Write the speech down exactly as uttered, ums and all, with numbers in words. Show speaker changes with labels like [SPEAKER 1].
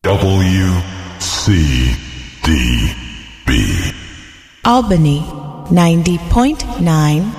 [SPEAKER 1] W C D B
[SPEAKER 2] Albany ninety point nine